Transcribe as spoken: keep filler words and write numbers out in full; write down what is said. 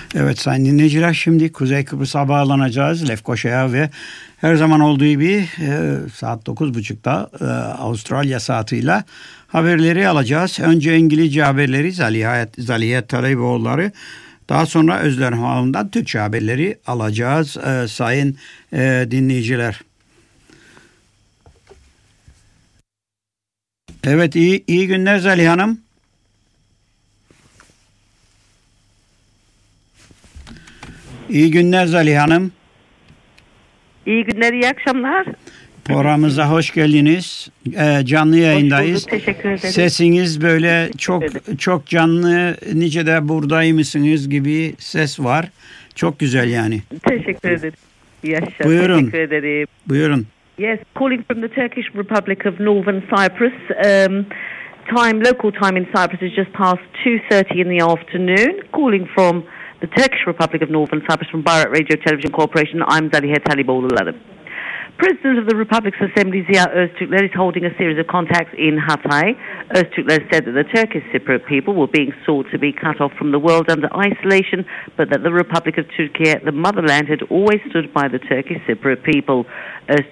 Evet sayın dinleyiciler, şimdi Kuzey Kıbrıs'a bağlanacağız, Lefkoşa'ya ve her zaman olduğu gibi e, saat dokuz buçukta e, Avustralya saatiyle haberleri alacağız. Önce İngilizce haberleri Zaliha, Zaliha Taleboğulları, daha sonra Özlem Hanım'dan Türkçe haberleri alacağız e, sayın e, dinleyiciler. Evet, iyi, iyi günler Zaliha Hanım. İyi günler Zaliha Hanım. İyi günler, iyi akşamlar. Programımıza hoş geldiniz. Ee, canlı yayındayız. Hoş bulduk, teşekkür ederim. Sesiniz böyle çok çok canlı, nice de buradaymışsınız gibi ses var. Çok güzel yani. Teşekkür ederim. Yaşa, Buyurun. teşekkür ederim. Buyurun. Yes, calling from the Turkish Republic of Northern Cyprus. Um, time, local time in Cyprus is just past two thirty in the afternoon. Calling from the Turkish Republic of Northern Cyprus from Bayrak Radio Television Corporation, I'm Zaliha Taleboğulları. President of the Republic's Assembly, Ziya Öztürkler, is holding a series of contacts in Hatay. Öztürkler said that the Turkish Cypriot people were being sought to be cut off from the world under isolation, but that the Republic of Turkey, the motherland, had always stood by the Turkish Cypriot people.